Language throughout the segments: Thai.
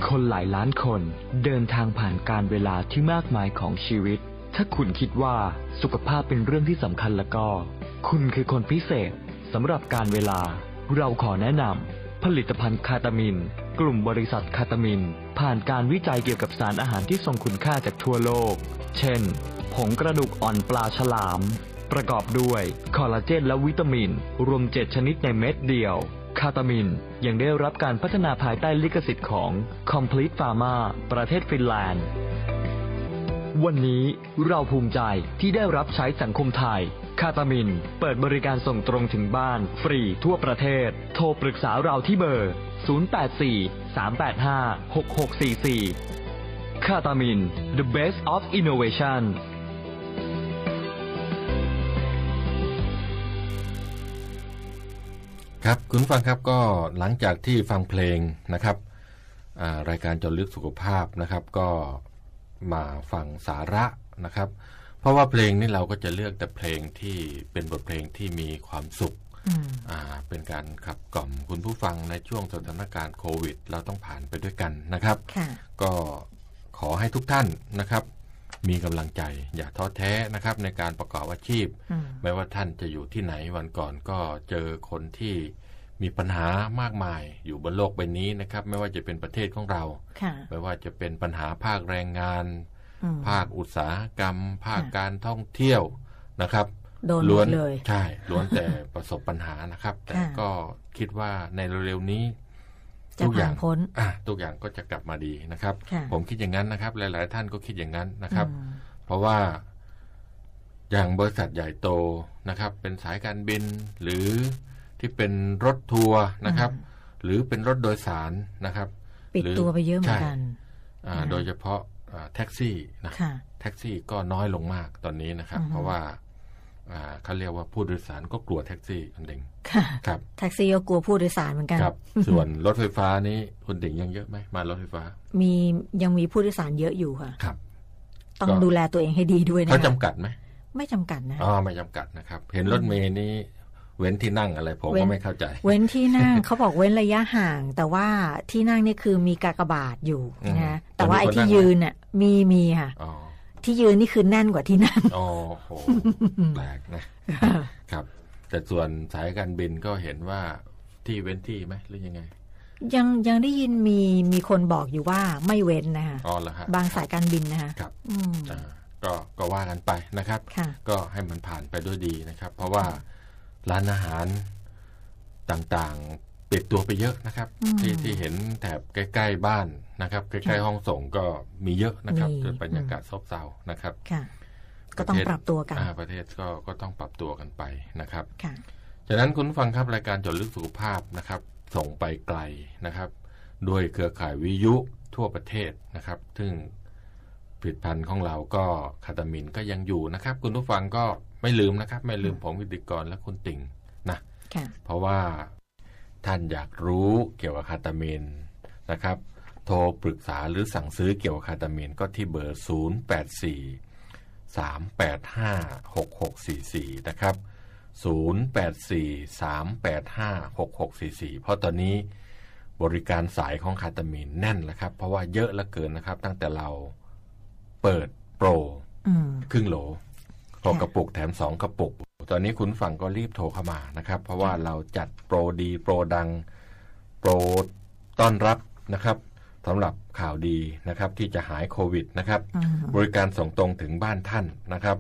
คนหลายล้านคนเดินทางผ่านการเวลาที่มากมายของชีวิตถ้าคุณคิดว่าสุขภาพเป็นเรื่องที่สำคัญแล้วก็คุณคือคนพิเศษสำหรับการเวลาเราขอแนะนำผลิตภัณฑ์คาตามินกลุ่มบริษัทคาตามินผ่านการวิจัยเกี่ยวกับสารอาหารที่ทรงคุณค่าจากทั่วโลกเช่นผงกระดูกอ่อนปลาฉลามประกอบด้วยคอลลาเจนและวิตามินรวม7ชนิดในเม็ดเดียวคาตามินยังได้รับการพัฒนาภายใต้ลิขสิทธิ์ของ Complete Pharma ประเทศฟินแลนด์วันนี้เราภูมิใจที่ได้รับใช้สังคมไทยคาตามินเปิดบริการส่งตรงถึงบ้านฟรีทั่วประเทศโทรปรึกษาเราที่เบอร์ 084-385-6644 คาตามิน The Best of Innovation ครับคุณฟังครับก็หลังจากที่ฟังเพลงนะครับรายการเจาะลึกสุขภาพนะครับก็มาฟังสาระนะครับเพราะว่าเพลงนี้เราก็จะเลือกแต่เพลงที่เป็นบทเพลงที่มีความสุขเป็นการขับกล่อมคุณผู้ฟังในช่วงสถานการณ์โควิดเราต้องผ่านไปด้วยกันนะครับก็ขอให้ทุกท่านนะครับมีกำลังใจอย่าท้อแท้นะครับในการประกอบอาชีพไม่ว่าท่านจะอยู่ที่ไหนวันก่อนก็เจอคนที่มีปัญหามากมายอยู่บนโลกใบนี้นะครับไม่ว่าจะเป็นประเทศของเราไม่ว่าจะเป็นปัญหาภาคแรงงานภาคอุตสาหกรรมภาคการท่องเที่ยวนะครับล้วนเลยใช่ล้วนแต่ประสบปัญหานะครับแต่ก็คิดว่าในเร็วๆนี้ทุกอย่างทุกอย่างก็จะกลับมาดีนะครับผมคิดอย่างนั้นนะครับหลายๆท่านก็คิดอย่างนั้นนะครับเพราะว่าอย่างบริษัทใหญ่โตนะครับเป็นสายการบินหรือที่เป็นรถทัวร์นะครับหรือเป็นรถโดยสารนะครับปิดตัวไปเยอะเหมือนกันโดยเฉพาะแท็กซี่นะแท็กซี่ก็น้อยลงมากตอนนี้นะครับเพราะว่าเขาเรียกว่าผู้โดยสารก็กลัวแท็กซี่คุณดิ่งครับแท็กซี่ก็กลัวผู้โดยสารเหมือนกันครับส่วนรถไฟฟ้านี้คุณดิ่งยังเยอะไหมมารถไฟฟ้ายังมีผู้โดยสารเยอะอยู่ค่ะครับต้องดูแลตัวเองให้ดีด้วยนะเขาจำกัดไหมไม่จำกัดนะไม่จำกัดนะครับเห็นรถเมล์นี้เว้นที่นั่งอะไรผมก็ไม่เข้าใจเว้นที่นั่ง เขาบอกเว้นระยะห่างแต่ว่าที่นั่งนี่คือมีกากบาทอยู่นะแต่ว่าไอ้ที่ยืนน่ะมีค่ะที่ยืนนี่คือแน่นกว่าที่นั่งโอ้โหแปลกนะครับแต่ส่วนสายการบินก็เห็นว่าที่เว้นที่ไหมหรือยังไงยังได้ยินมีคนบอกอยู่ว่าไม่เว้นนะคะบางสายการบินนะคะครับก็ว่ากันไปนะครับก็ให้มันผ่านไปด้วยดีนะครับเพราะว่าร้านอาหารต่างๆปิดตัวไปเยอะนะครับที่เห็นแถบใกล้ๆบ้านนะครับใกล้ๆห้องส่งก็มีเยอะนะครับเกิดบรรยากาศซบเซานะครับก็ต้องปรับตัวกันประเทศก็ต้องปรับตัวกันไปนะครับฉะนั้นคุณฟังครับรายการเจาะลึกสุขภาพนะครับส่งไปไกลนะครับด้วยเครือข่ายวิทยุทั่วประเทศนะครับซึ่งผลิตภัณฑ์ของเราก็คาตามินก็ยังอยู่นะครับคุณผู้ฟังก็ไม่ลืมนะครับไม่ลืมผมพิธีกรและคุณติ่งนะเพราะว่าท่านอยากรู้เกี่ยวกับคาตามินนะครับโทรปรึกษาหรือสั่งซื้อเกี่ยวกับคาตามินก็ที่เบอร์084-385-6644นะครับ084-385-6644เพราะตอนนี้บริการสายของคาตามินแน่นแล้วครับเพราะว่าเยอะเหลือเกินนะครับตั้งแต่เราเปิดโปรครึ่งโหล6กระปุกแถม2กระปุกตอนนี้คุณฟังก็รีบโทรเข้ามานะครับเพราะว่าเราจัดโปรดีโปรดังโปรต้อนรับนะครับสำหรับข่าวดีนะครับที่จะหายโควิดนะครับบริการส่งตรงถึงบ้านท่านนะครับ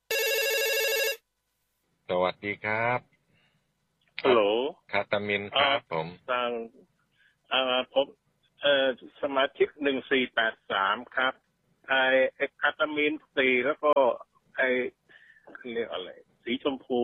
สวัสดีครับฮัลโหลคาตามินครับผมผมสมาชิก1483ครับไอ้คาตามิน4แล้วก็ไอ้เรียกอะไรสีชมพู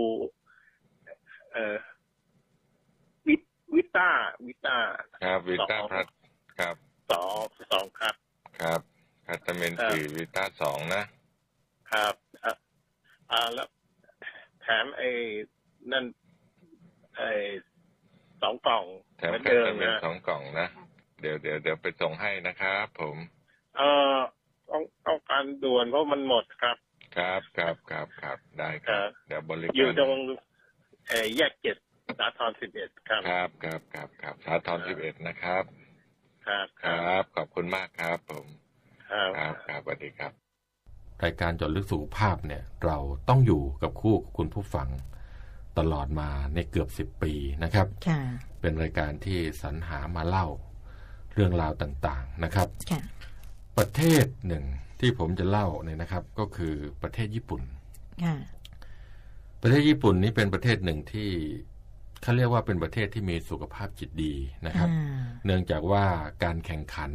วิต้าครับวิต้าพลัสครับ 2ครับครับคาตามิน4วิต้า2นะครับแล้วแถมไอ้นั่นไอ้2กล่องแถมคาตามิน2กล่องนะเดี๋ยวไปส่งให้นะครับผมต้องการด่วนเพราะมันหมดครับครับได้ครับเดี๋ยวบริการอยู่ตรงแยก7สาทร11ครับครับสาทร11นะครับครับขอบคุณมากครับผมครับสวัสดีครับรายการเจาะลึกสุขภาพเนี่ยเราต้องอยู่กับคู่คุณผู้ฟังตลอดมาในเกือบ10 ปีนะครับเป็นรายการที่สรรหามาเล่าเรื่องราวต่างๆนะครับประเทศหนึ่งที่ผมจะเล่าเนี่ยนะครับก็คือประเทศญี่ปุ่นประเทศญี่ปุ่นนี้เป็นประเทศหนึ่งที่เขาเรียกว่าเป็นประเทศที่มีสุขภาพจิตดีนะครับเนื่องจากว่าการแข่งขัน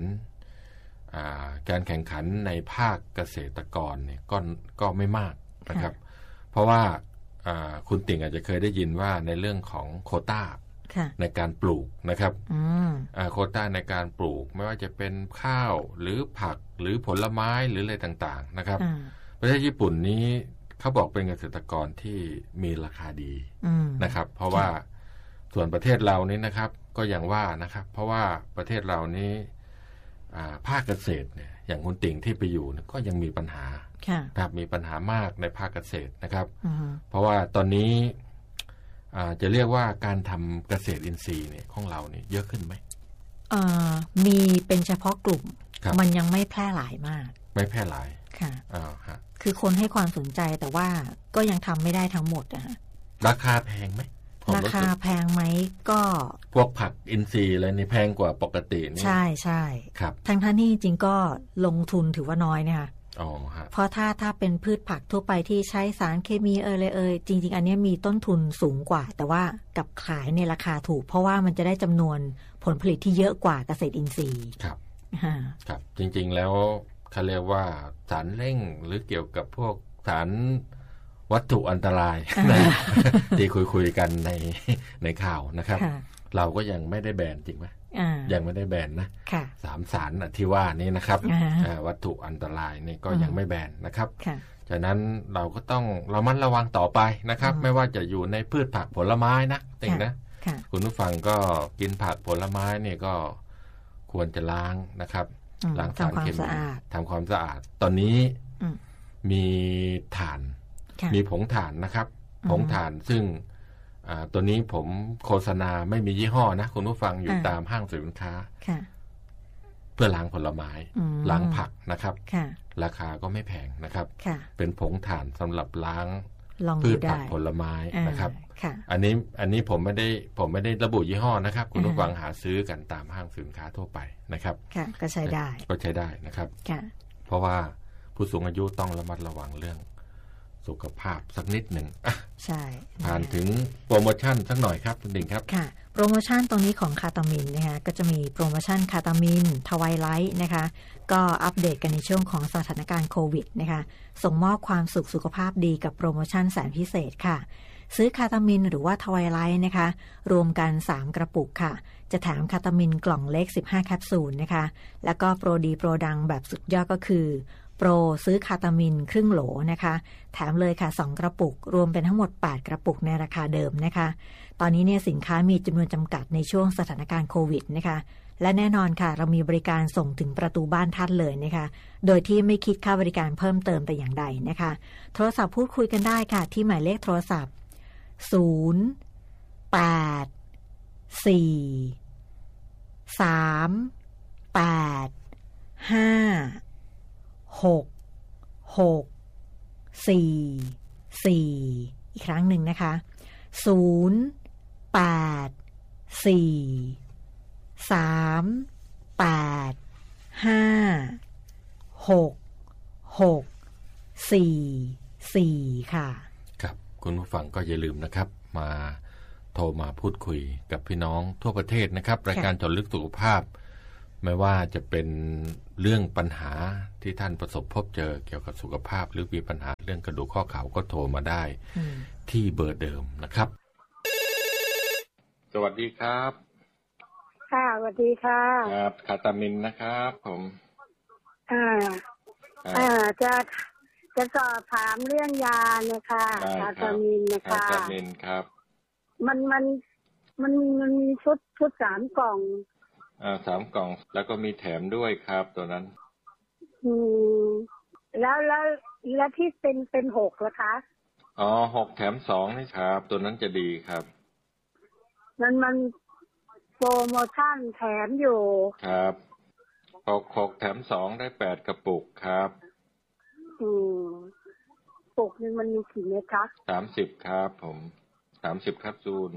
ในภาคเกษตรกรเนี่ยก็ไม่มากนะครับเพราะว่าคุณติ่งอาจจะเคยได้ยินว่าในเรื่องของโควต้าในการปลูกนะครับโควต้าในการปลูกไม่ว่าจะเป็นข้าวหรือผักหรือผลไม้หรืออะไรต่างๆนะครับประเทศญี่ปุ่นนี้เขาบอกเป็นเกษตรกรที่มีราคาดีนะครับเพราะว่าส่วนประเทศเรานี้นะครับก็อย่างว่านะครับเพราะว่าประเทศเรานี้ภาคเกษตรเนี่ยอย่างคุณติ่งที่ไปอยู่ก็ยังมีปัญหาครับมีปัญหามากในภาคเกษตรนะครับเพราะว่าตอนนี้จะเรียกว่าการทำเกษตรอินทรีย์เนี่ยของเราเนี่ยเยอะขึ้นไหมมีเป็นเฉพาะกลุ่มมันยังไม่แพร่หลายมากไม่แพร่หลายค่ะคือคนให้ความสนใจแต่ว่าก็ยังทำไม่ได้ทั้งหมดนะฮะราคาแพงไหมราคาแพงไหมก็พวกผักอินทรีย์อะไรนี่แพงกว่าปกตินี่ใช่ใช่ครับทั้งที่จริงก็ลงทุนถือว่าน้อยนะคะฮะเพราะถ้าเป็นพืชผักทั่วไปที่ใช้สารเคมีจริงๆอันนี้มีต้นทุนสูงกว่าแต่ว่ากับขายในราคาถูกเพราะว่ามันจะได้จำนวนผลผลิตที่เยอะกว่าเกษตรอินทรีย์ครับครับจริงๆแล้วเขาเรียกว่าสารเร่งหรือเกี่ยวกับพวกสารวัตถุอันตรายที่คุยกันในข่าวนะครับเราก็ยังไม่ได้แบนจริงไหมยังไม่ได้แบนนะ3 สารที่ว่านี้นะครับวัตถุอันตรายนี่ก็ยังไม่แบนนะครับฉะนั้นเราก็ต้องระมัดระวังต่อไปนะครับไม่ว่าจะอยู่ในพืชผักผลไม้นะติ่งนะคุณผู้ฟังก็กินผักผลไม้นี่ก็ควรจะล้างนะครับล้างสารเคมีทำความสะอาดตอนนี้มีถ่านมีผงถ่านนะครับผงถ่านซึ่งตัวนี้ผมโฆษณาไม่มียี่ห้อนะคุณผู้ฟังอยู่ตามห้างสินค้าเพื่อล้างผลไม้ล้างผักนะครับราคาก็ไม่แพงนะครับเป็นผงถ่านสำหรับล้างพืชผักผลไม้นะครับอันนี้ผมไม่ได้ระบุยี่ห้อนะครับคุณผู้ฟังหาซื้อกันตามห้างสินค้าทั่วไปนะครับก็ใช้ได้นะครับเพราะว่าผู้สูงอายุต้องระมัดระวังเรื่องสุขภาพสักนิดหนึ่งใช่ผ่านถึงโปรโมชั่นสักหน่อยครับคุณดิ่งครับค่ะโปรโมชั่นตรงนี้ของคาตามินนะคะก็จะมีโปรโมชั่นคาตามินทวายไลท์นะคะก็อัปเดตกันในช่วงของสถานการณ์โควิดนะคะส่งมอบความสุขภาพดีกับโปรโมชั่นแสนพิเศษค่ะซื้อคาตามินหรือว่าทวายไลท์นะคะรวมกัน3 กระปุกค่ะจะแถมคาตามินกล่องเล็ก15 แคปซูลนะคะแล้วก็โปรดีโปรดังแบบสุดยอดก็คือโปรซื้อคาตามินครึ่งโหลนะคะแถมเลยค่ะ2 กระปุกรวมเป็นทั้งหมด8 กระปุกในราคาเดิมนะคะตอนนี้เนี่ยสินค้ามีจำนวนจำกัดในช่วงสถานการณ์โควิดนะคะและแน่นอนค่ะเรามีบริการส่งถึงประตูบ้านท่านเลยนะคะโดยที่ไม่คิดค่าบริการเพิ่มเติมแต่อย่างใดนะคะโทรศัพท์พูดคุยกันได้ค่ะที่หมายเลขโทรศัพท์0 8 4 3 8 5 6 4 4อีกครั้งหนึ่งนะคะ0 8 4 3 8 5 6 6 4 4ค่ะครับคุณผู้ฟังก็อย่าลืมนะครับมาโทรมาพูดคุยกับพี่น้องทั่วประเทศนะครับรายการเจาะลึกสุขภาพไม่ว่าจะเป็นเรื่องปัญหาที่ท่านประสบพบเจอเกี่ยวกับสุขภาพหรือมีปัญหาเรื่องกระดูกข้อเข่าก็โทรมาได้ที่เบอร์เดิมนะครับสวัสดีครับค่ะสวัสดีค่ะครับคาตามินนะครับผมจะสอบถามเรื่องยานะคะคาตามินนะคะคาตามินครับมันมีชุด3 กล่อง 3 กล่องแล้วก็มีแถมด้วยครับตัวนั้นแล้วที่เป็น6นะคะ 6 แถม 2นี่ครับตัวนั้นจะดีครับมันโปรโมชั่นแถมอยู่ครับ 6แถม2ได้8กระปุกครับปุกนึงมันมีกี่เม็ดคะ 30ครับผม30แคปซูล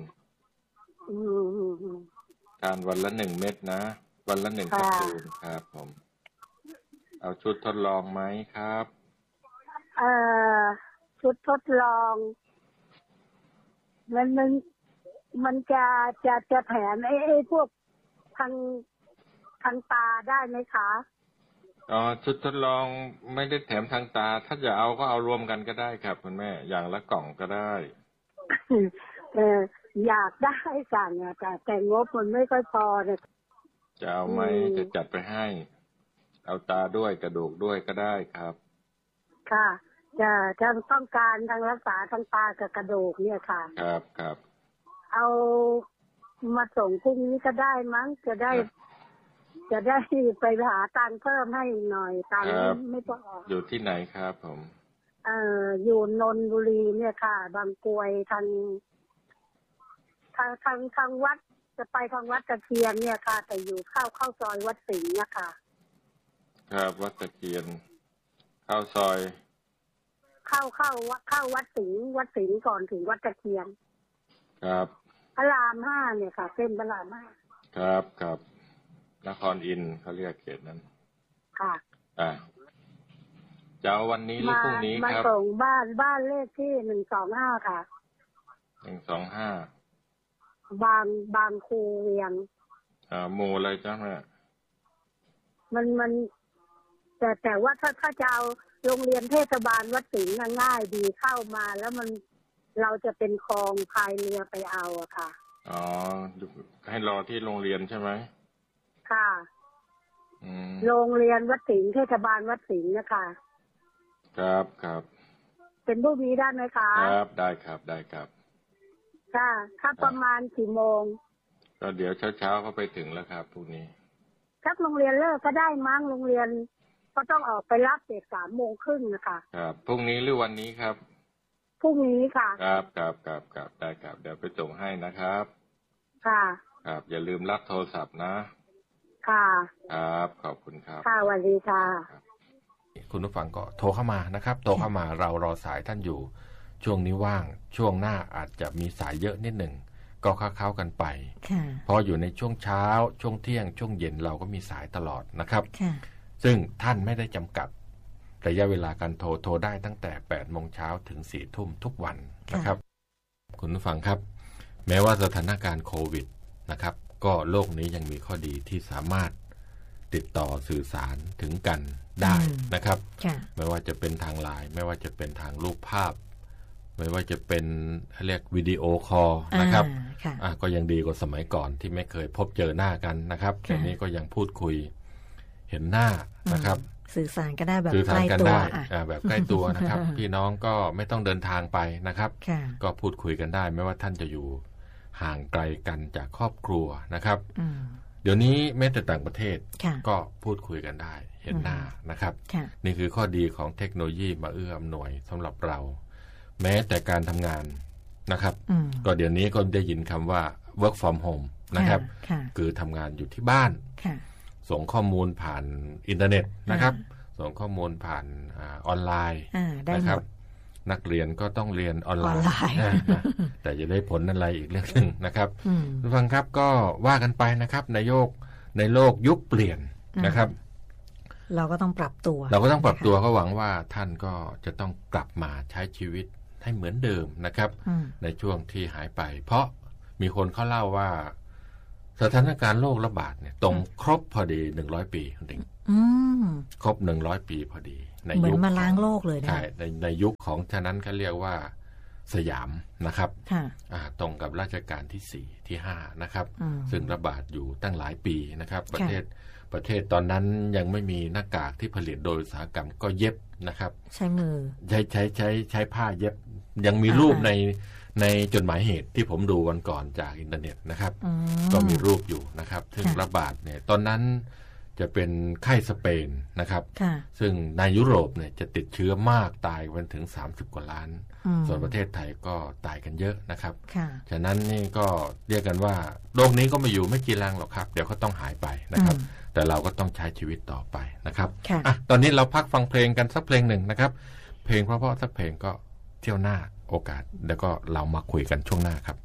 ทานวันละ1เม็ดนะวันละ1แคปซูลครับผมเอาชุดทดลองไหมครับชุดทดลองมันจะแถมไอ้พวกทางตาได้ไหมคะชุดทดลองไม่ได้แถมทางตาถ้าจะเอาก็เอารวมกันก็ได้ครับคุณแม่อย่างละกล่องก็ได้อยากได้สั่งแต่งบมันไม่ค่อยพอเนี่ยจะเอาไหมจะจัดไปให้เอาตาด้วยกระดูกด้วยก็ได้ครับค่ะจะต้องการทางรักษาทางตากับกระดูกเนี่ยค่ะครับเอามาส่งพรุ่งนี้ก็ได้มั้งจะได้ไปหาตังค์เพิ่มให้หน่อยตังค์ไม่พออยู่ที่ไหนครับผมอยู่นนทบุรีเนี่ยค่ะบางกรวยทางวัดจะไปทางวัดตะเคียนเนี่ยค่ะแต่อยู่เข้าซอยวัดสิงห์เนี่ยค่ะครับวัดตะเคียนเข้าซอยเข้าวัดสิงห์ก่อนถึงวัดตะเคียนครับพระราม5เนี่ยค่ะเส้นพระราม5 ครับนครอินทร์เขาเรียกเขตนั้นค่ะจะเอาวันนี้หรือพรุ่งนี้ครับมาส่งบ้านเลขที่125ค่ะ 125 บางคูเวียงหมู่อะไรจ้ะแม่มันแต่ว่าถ้าจะเอาโรงเรียนเทศบาลวัดสิงห์ง่ายดีเข้ามาแล้วเราจะเป็นคลองพายเรือไปเอาอะค่ะให้รอที่โรงเรียนใช่ไหมค่ะโรงเรียนวัดสิงห์เทศบาลวัดสิงห์นะคะครับเป็นรูปนี้ได้ไหมคะครับได้ครับค่ะถ้าประมาณกี่โมงก็เดี๋ยวเช้าก็ไปถึงแล้วครับพรุ่งนี้ถ้าโรงเรียนเลิกก็ได้มั้งโรงเรียนก็ต้องออกไปรับเด็ก3:30นะคะครับพรุ่งนี้หรือวันนี้ครับพรุ่งนี้ค่ะครับได้ครับเดี๋ยวไปส่งให้นะครับค่ะครับอย่าลืมรับโทรศัพท์นะค่ะครับขอบคุณครับค่ะสวัสดีค่ะคุณผู้ฟังก็โทรเข้ามานะครับโทรเข้ามาเรารอสายท่านอยู่ช่วงนี้ว่างช่วงหน้าอาจจะมีสายเยอะนิดหนึ่งก็เข้ากันไปเพราะอยู่ในช่วงเช้าช่วงเที่ยงช่วงเย็นเราก็มีสายตลอดนะครับซึ่งท่านไม่ได้จำกัดระยะเวลาการโทรได้ตั้งแต่ 8 โมงเช้าถึง 4 ทุ่มทุกวันนะครับคุณผู้ฟังครับแม้ว่าสถานการณ์โควิดนะครับก็โลกนี้ยังมีข้อดีที่สามารถติดต่อสื่อสารถึงกันได้นะครับไม่ว่าจะเป็นทางไลน์ไม่ว่าจะเป็นทางรูปภาพไม่ว่าจะเป็นเรียกวิดีโอคอลนะครับก็ยังดีกว่าสมัยก่อนที่ไม่เคยพบเจอหน้ากันนะครับเดี๋ยวนี้ก็ยังพูดคุยเห็นหน้านะครับสื่อสารกันได้แบบใกล้ตัวแบบใกล้ตัวนะครับพี่น้องก็ไม่ต้องเดินทางไปนะครับก็พูดคุยกันได้ไม่ว่าท่านจะอยู่ห่างไกลกันจากครอบครัวนะครับเดี๋ยวนี้แม้แต่ต่างประเทศก็พูดคุยกันได้เห็นหน้านะครับนี่คือข้อดีของเทคโนโลยีมาเอื้ออำนวยสำหรับเราแม้แต่การทำงานนะครับก็เดี๋ยวนี้ก็ได้ยินคำว่า work from home นะครับคือทำงานอยู่ที่บ้านส่งข้อมูลผ่านอินเทอร์เน็ตนะครับส่งข้อมูลผ่านออนไลน์นะครับนักเรียนก็ต้องเรียนออนไลน์แต่จะได้ผลอะไรอีกเรื่องนึงนะครับทุกท่านครับก็ว่ากันไปนะครับในโลกยุคเปลี่ยนนะครับเราก็ต้องปรับตัวก็หวังว่าท่านก็จะต้องกลับมาใช้ชีวิตให้เหมือนเดิมนะครับในช่วงที่หายไปเพราะมีคนเขาเล่าว่าสถานการณ์โรคระบาดเนี่ยตรงครบพอดี100ปีจริงครบ100ปีพอดีในยุคเหมือนมาล้างโลกเลยนะใช่ในยุคของฉะนั้นเขาเรียกว่าสยามนะครับตรงกับรัชกาลที่4ที่5นะครับซึ่งระบาดอยู่ตั้งหลายปีนะครับประเทศตอนนั้นยังไม่มีหน้ากากที่ผลิตโดยอุตสาหกรรมก็เย็บนะครับใช้มือใช้ผ้าเย็บยังมีรูปในจดหมายเหตุที่ผมดูวันก่อนจากอินเทอร์เน็ตนะครับก็มีรูปอยู่นะครับถึงระบาดเนี่ยตอนนั้นจะเป็นไข้สเปนนะครับซึ่งในยุโรปเนี่ยจะติดเชื้อมากตายกันถึง30กว่าล้านส่วนประเทศไทยก็ตายกันเยอะนะครับฉะนั้นนี่ก็เรียกกันว่าโรคนี้ก็มาอยู่ไม่กี่ลังหรอกครับเดี๋ยวก็ต้องหายไปนะครับแต่เราก็ต้องใช้ชีวิตต่อไปนะครับค่ะตอนนี้เราพักฟังเพลงกันสักเพลงหนึ่งนะครับเพลงเพราะๆสักเพลงก็เที่ยวหน้าโอกาสแล้วก็เรามาคุยกันช่วงหน้าครับ